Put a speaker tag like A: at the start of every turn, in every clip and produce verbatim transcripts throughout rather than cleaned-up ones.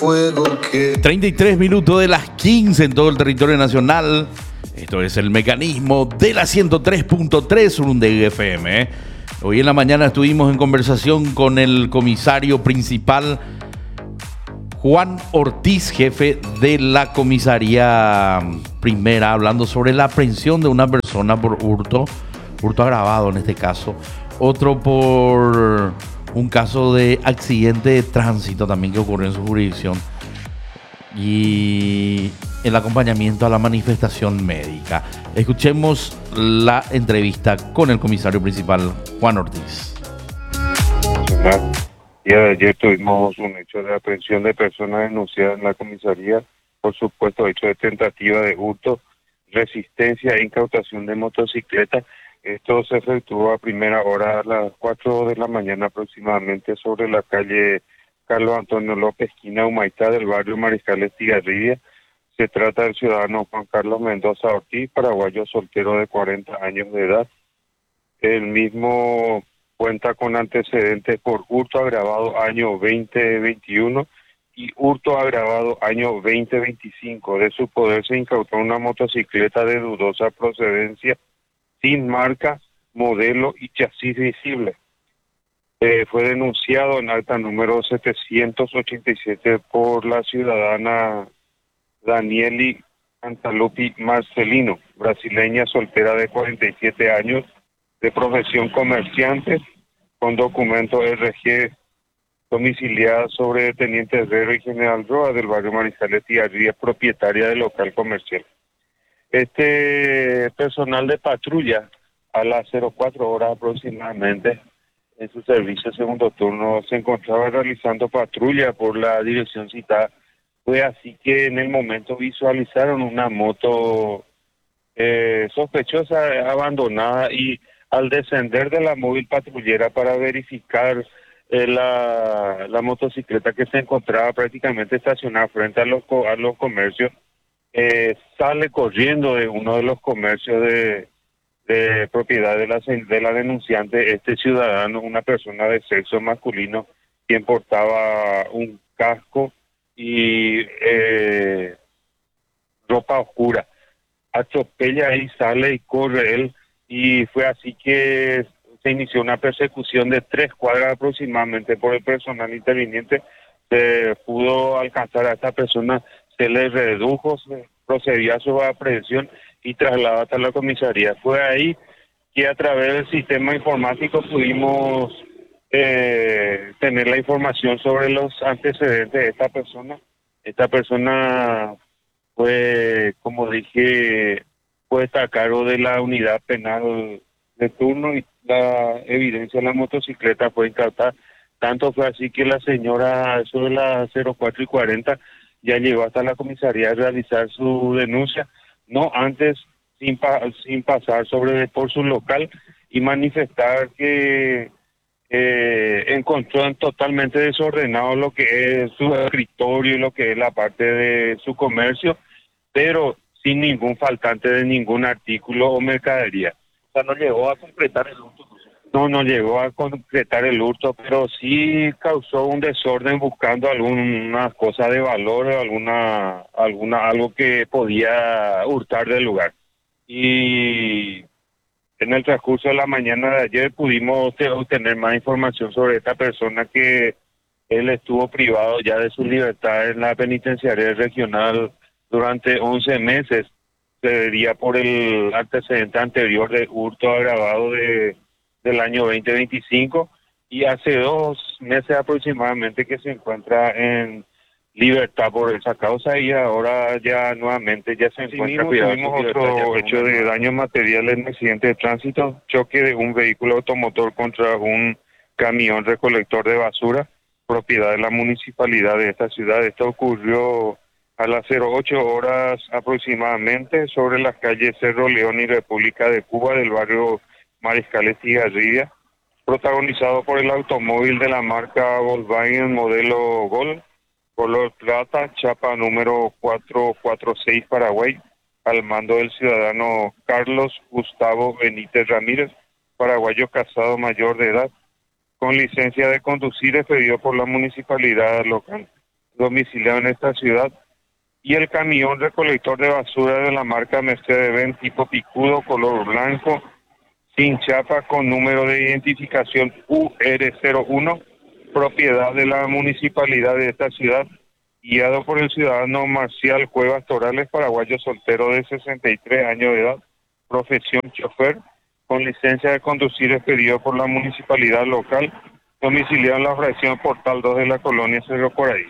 A: treinta y tres minutos de las quince en todo el territorio nacional. Esto es el mecanismo de la ciento tres punto tres Urundega F M. ¿eh? Hoy en la mañana estuvimos en conversación con el comisario principal Juan Ortiz, jefe de la comisaría primera, hablando sobre la aprehensión de una persona por hurto, hurto agravado en este caso, otro por un caso de accidente de tránsito también que ocurrió en su jurisdicción, y el acompañamiento a la manifestación médica. Escuchemos la entrevista con el comisario principal Juan Ortiz.
B: El día de ayer tuvimos un hecho de aprehensión de personas denunciadas en la comisaría por supuesto hecho de tentativa de hurto, resistencia e incautación de motocicleta. Esto se efectuó a primera hora, a las cuatro de la mañana aproximadamente, sobre la calle Carlos Antonio López, esquina Humaitá, del barrio Mariscal Estigarribia. Se trata del ciudadano Juan Carlos Mendoza Ortiz, paraguayo soltero de cuarenta años de edad. El mismo cuenta con antecedentes por hurto agravado año veinte veintiuno y hurto agravado año veinte veinticinco. De su poder se incautó una motocicleta de dudosa procedencia, sin marca, modelo y chasis visible. Eh, fue denunciado en acta número setecientos ochenta y siete por la ciudadana Danieli Antalupi Marcelino, brasileña soltera de cuarenta y siete años, de profesión comerciante, con documento R G, domiciliada sobre Teniente Herrero y General Roa, del barrio Mariscal Estigarribia, propietaria del local comercial. Este personal de patrulla, a las cero cuatro horas aproximadamente, en su servicio segundo turno, se encontraba realizando patrulla por la dirección citada. Fue así que en el momento visualizaron una moto eh, sospechosa, abandonada, y al descender de la móvil patrullera para verificar eh, la, la motocicleta que se encontraba prácticamente estacionada frente a los, a los comercios, eh, sale corriendo de uno de los comercios de, de propiedad de la, de la denunciante este ciudadano, una persona de sexo masculino, quien portaba un casco y eh, ropa oscura. Atropella y sale y corre él, y fue así que se inició una persecución de tres cuadras aproximadamente por el personal interviniente. Se pudo alcanzar a esta persona, se le redujo, se procedió a su aprehensión y trasladado hasta la comisaría. Fue ahí que a través del sistema informático pudimos eh, tener la información sobre los antecedentes de esta persona. Esta persona fue, como dije, puesta a cargo de la unidad penal de turno, y la evidencia de la motocicleta fue incautada. Tanto fue así que la señora, sobre las cero cuatro y cuarenta, ya llegó hasta la comisaría a realizar su denuncia, no antes sin, pa sin pasar sobre por su local y manifestar que eh, encontró totalmente desordenado lo que es su escritorio y lo que es la parte de su comercio, pero sin ningún faltante de ningún artículo o mercadería.
C: O sea, no llegó a concretar el hurto.
B: No, no llegó a concretar el hurto, pero sí causó un desorden buscando alguna cosa de valor, alguna, alguna, algo que podía hurtar del lugar. Y en el transcurso de la mañana de ayer pudimos obtener más información sobre esta persona, que él estuvo privado ya de su libertad en la penitenciaria regional durante once meses. Se debía por el antecedente anterior de hurto agravado de del año veinte veinticinco, y hace dos meses aproximadamente que se encuentra en libertad por esa causa, y ahora ya nuevamente ya se encuentra cuidado. Tuvimos otro hecho de daños materiales en accidente de tránsito, choque de un vehículo automotor contra un camión recolector de basura, propiedad de la municipalidad de esta ciudad. Esto ocurrió a las cero ocho horas aproximadamente sobre las calles Cerro León y República de Cuba, del barrio Mariscal Estigarribia, protagonizado por el automóvil de la marca Volkswagen modelo Gol, color plata, chapa número cuatrocientos cuarenta y seis Paraguay, al mando del ciudadano Carlos Gustavo Benítez Ramírez, paraguayo casado mayor de edad, con licencia de conducir expedido por la municipalidad local. domiciliado en esta ciudad, y el camión recolector de basura de la marca Mercedes-Benz tipo picudo, color blanco, sin chapa, con número de identificación U R cero uno, propiedad de la municipalidad de esta ciudad, guiado por el ciudadano Marcial Cuevas Torales, paraguayo soltero de sesenta y tres años de edad, profesión chofer, con licencia de conducir expedido por la municipalidad local, domiciliado en la fracción Portal dos de la colonia Cerro Coraí.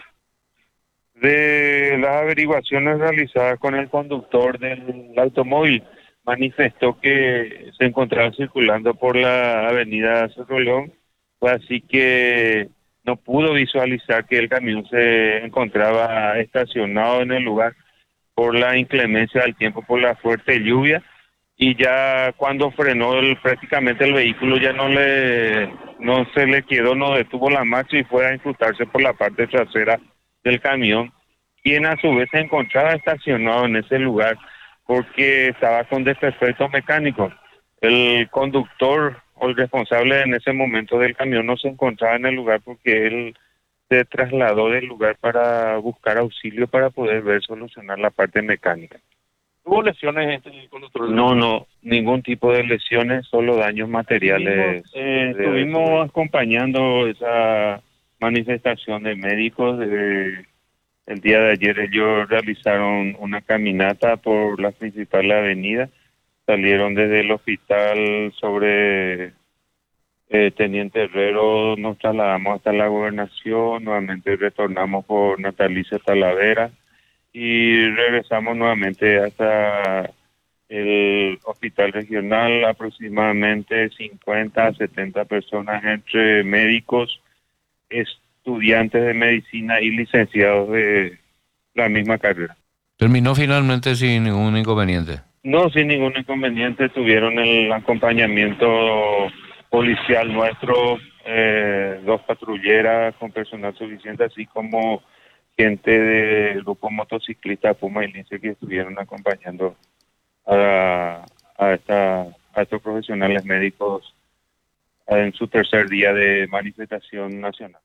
B: De las averiguaciones realizadas con el conductor del automóvil, manifestó que se encontraba circulando por la avenida Cerro León, fue así que no pudo visualizar que el camión se encontraba estacionado en el lugar por la inclemencia del tiempo, por la fuerte lluvia, y ya cuando frenó el, prácticamente el vehículo ya no le no se le quedó, no detuvo la marcha y fue a incrustarse por la parte trasera del camión, quien a su vez se encontraba estacionado en ese lugar porque estaba con desperfecto mecánico. El conductor o el responsable en ese momento del camión no se encontraba en el lugar porque él se trasladó del lugar para buscar auxilio para poder ver solucionar la parte mecánica.
C: ¿Tuvo lesiones este conductor?
B: No, no, ningún tipo de lesiones, solo daños materiales.
C: Estuvimos, eh,
B: de, estuvimos acompañando esa manifestación de médicos. De, el día de ayer ellos realizaron una caminata por la principal avenida. Salieron desde el hospital sobre eh, Teniente Herrero, nos trasladamos hasta la gobernación, nuevamente retornamos por Natalicia Talavera y regresamos nuevamente hasta el hospital regional, aproximadamente cincuenta a setenta personas entre médicos, estudiantes de medicina y licenciados de la misma carrera.
D: Terminó finalmente sin ningún inconveniente.
B: No, sin ningún inconveniente, tuvieron el acompañamiento policial nuestro, eh, dos patrulleras con personal suficiente, así como gente del grupo motociclista Puma y Lince que estuvieron acompañando a, a, esta, a estos profesionales médicos en su tercer día de manifestación nacional.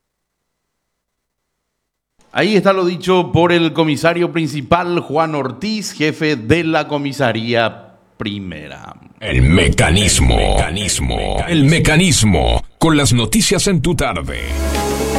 A: Ahí está lo dicho por el comisario principal Juan Ortiz, jefe de la comisaría primera.
E: El mecanismo, el mecanismo, el mecanismo, con las noticias en tu tarde.